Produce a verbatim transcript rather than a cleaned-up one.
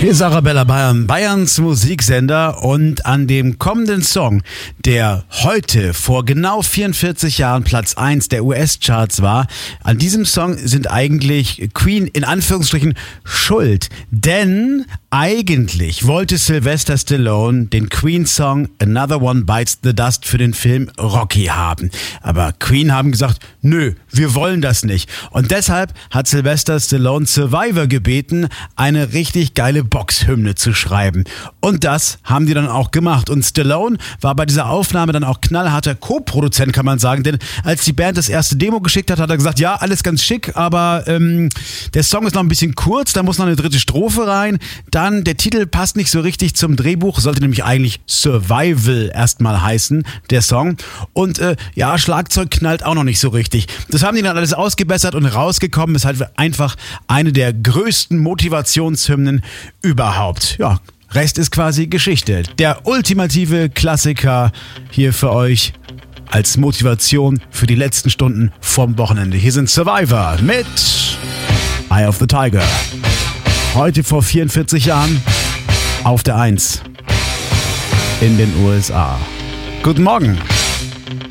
Hier ist Arabella Bayern, Bayerns Musiksender, und an dem kommenden Song, der heute vor genau vierundvierzig Jahren Platz eins der U S-Charts war, an diesem Song sind eigentlich Queen in Anführungsstrichen schuld. Denn eigentlich wollte Sylvester Stallone den Queen-Song Another One Bites the Dust für den Film Rocky haben. Aber Queen haben gesagt, nö, wir wollen das nicht. Und deshalb hat Sylvester Stallone Survivor gebeten, eine richtig geile Boxhymne zu schreiben. Und das haben die dann auch gemacht. Und Stallone war bei dieser Aufnahme dann auch knallharter Co-Produzent, kann man sagen. Denn als die Band das erste Demo geschickt hat, hat er gesagt, ja, alles ganz schick, aber ähm, der Song ist noch ein bisschen kurz, da muss noch eine dritte Strophe rein. Dann, der Titel passt nicht so richtig zum Drehbuch, sollte nämlich eigentlich Survival erstmal heißen, der Song. Und äh, ja, Schlagzeug knallt auch noch nicht so richtig. Das haben die dann alles ausgebessert und rausgekommen ist halt einfach eine der größten Motivationshymnen überhaupt. Ja, Rest ist quasi Geschichte. Der ultimative Klassiker hier für euch als Motivation für die letzten Stunden vom Wochenende. Hier sind Survivor mit Eye of the Tiger. Heute vor vierundvierzig Jahren auf der eins in den U S A. Guten Morgen.